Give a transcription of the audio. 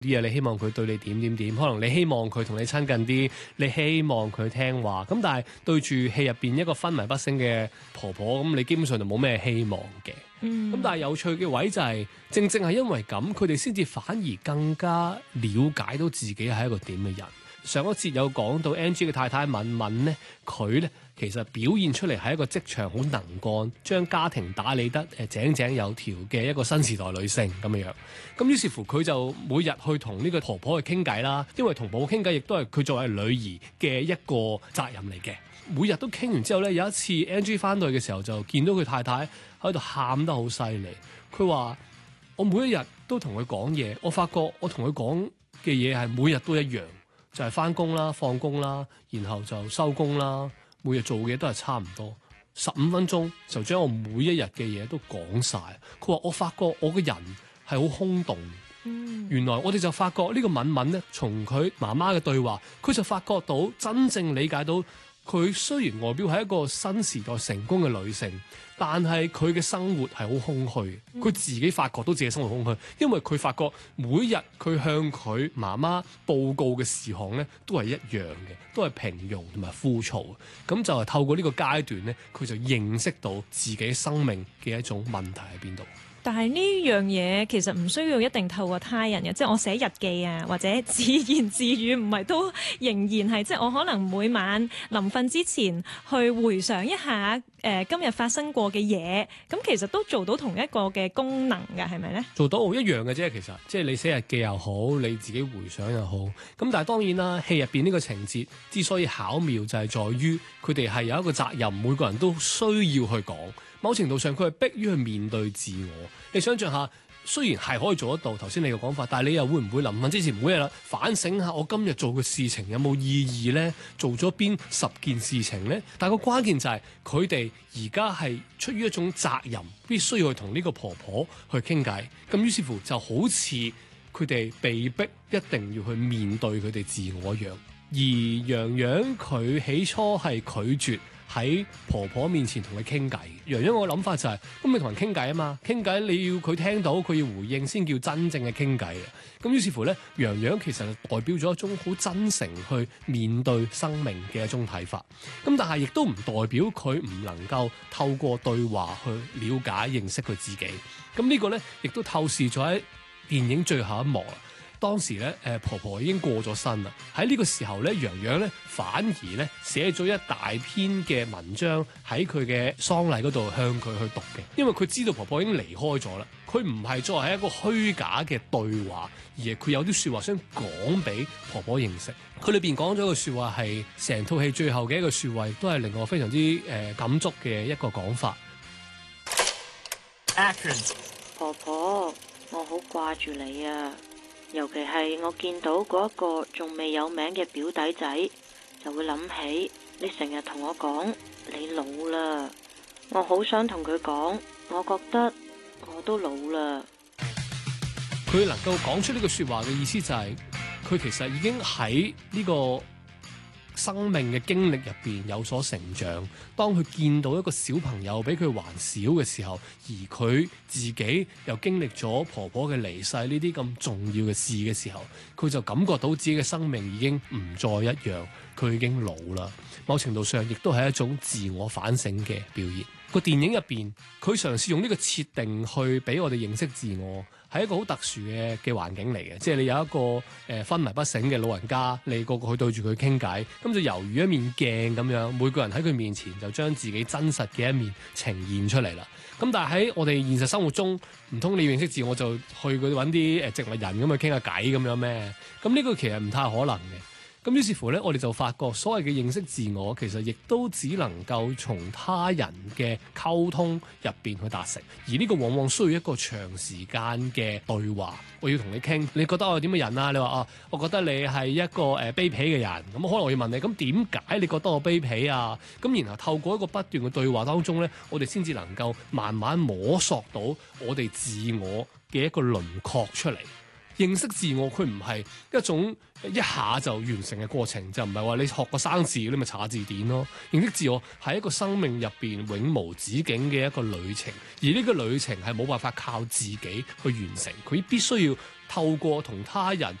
啲嘢，你希望佢對你點，可能你希望佢同你親近啲，你希望佢聽話。咁但係對住戲入邊一個昏迷不醒嘅婆婆，咁你基本上就冇咩希望嘅。咁但係有趣嘅位就係，正係因為咁，佢哋先至反而更加了解到自己係一個點嘅人。上一節有講到 Angie 嘅太太敏敏咧，佢咧其實表現出嚟係一個職場好能幹，將家庭打理得井井有條嘅一個新時代女性咁樣。咁於是乎佢就每日去同呢個婆婆去傾偈啦，因為同婆婆傾偈亦都係佢作為女兒嘅一個責任嚟嘅。每日都傾完之後咧，有一次 Angie 翻到去嘅時候就見到佢太太喺度喊得好犀利。佢話：我每一日都同佢講嘢，我發覺我同佢講嘅嘢係每日都一樣。就係返工啦、放工啦，然後就收工啦。每日做嘅嘢都係差唔多，15分鐘就將我每一日嘅嘢都講晒。佢話：我發覺我個人係好空洞。原來我哋就發覺呢個敏敏咧，從佢媽媽嘅對話，佢就發覺到真正理解到佢雖然外表係一個新時代成功嘅女性，但係佢嘅生活係好空虛。佢自己發覺到自己生活空虛，因為佢發覺每日佢向佢媽媽報告嘅事項咧，都係一樣嘅，都係平庸同埋枯燥。咁就係透過呢個階段咧，佢就認識到自己生命嘅一種問題喺邊度。 但係呢樣嘢其實唔需要一定透過他人嘅，即係我寫日記啊，或者自言自語，唔係都仍然係即係我可能每晚臨瞓之前去回想一下今日發生過嘅嘢，咁其實都做到同一個嘅功能㗎，係咪呢？ 做到一樣嘅啫，其實即係你寫日記又好，你自己回想又好。咁但係當然啦，戲入邊呢個情節之所以巧妙就係在於佢哋係有一個責任，每個人都需要去講。某程度上佢係迫於去面對自我。你想象下，雖然係可以做得到頭先你嘅講法，但係你又會唔會臨瞓之前每日反省下我今日做嘅事情有冇意義呢？做咗邊10件事情呢？但係個關鍵就係佢哋而家係出於一種責任，必須要去同呢個婆婆去傾偈。咁於是乎就好似佢哋被逼一定要去面對佢哋自我一樣。而洋洋佢起初係拒絕喺婆婆面前同佢傾偈。洋洋我諗法就係，咁你同人傾偈啊嘛，傾偈你要佢聽到，佢要回應先叫真正嘅傾偈。咁於是乎咧，洋洋其實代表咗一種好真誠去面對生命嘅一種睇法。咁但係亦都唔代表佢唔能夠透過對話去了解認識佢自己。咁呢個咧亦都透視咗喺電影最後一幕啦。當時咧，婆婆已經過咗身啦。喺呢個時候咧，洋洋咧反而咧寫咗一大篇嘅文章喺佢嘅喪禮嗰度向佢去讀嘅，因為佢知道婆婆已經離開咗啦。佢唔係作為一個虛假嘅對話，而係佢有啲説話想講俾婆婆認識。佢裏邊講咗一句説話係成套戲最後嘅一個説話，都係令我非常之感觸嘅一個講法。 Action。婆婆，我好掛住你啊！尤其係我見到嗰一個仲未有名嘅表弟仔，就會諗起你成日同我講你老啦。我好想同佢講，我覺得我都老啦。 佢能夠講出呢個說話嘅意思就係，佢其實已經喺呢個生命嘅經歷入邊有所成長。當佢見到一個小朋友比佢還小嘅時候，而佢自己又經歷咗婆婆嘅離世呢啲咁重要嘅事嘅時候，佢就感覺到自己嘅生命已經唔再一樣，佢已經老啦。某程度上亦都係一種自我反省嘅表現。個電影入邊，佢嘗試用呢個設定去俾我哋認識自我，係一個好特殊嘅環境嚟嘅。即係你有一個昏迷不醒嘅老人家，你個個去對住佢傾偈，咁就猶如一面鏡咁樣，每個人喺佢面前就將自己真實嘅一面呈現出嚟啦。咁但係喺我哋現實生活中，唔通你認識自我就去嗰揾啲植物人咁去傾下偈咁樣咩？咁呢個其實唔太可能嘅。咁於是乎咧，我哋就發覺所謂嘅認識自我，其實亦都只能夠從他人嘅溝通入邊去達成，而呢個往往需要一個長時間嘅對話。我要同你傾，你覺得我係點嘅人啊？你話我覺得你係一個卑鄙嘅人。咁可能我要問你，咁點解你覺得我卑鄙啊？咁然後透過一個不斷嘅對話當中咧，我哋先至能夠慢慢摸索到我哋自我嘅一個輪廓出嚟。 認識自我佢唔係一種一下就完成嘅過程，就唔係話你學個生字你咪查下字典咯。認識自我係一個生命入邊永無止境嘅一個旅程，而呢個旅程係冇辦法靠自己去完成，佢必須要透過同他人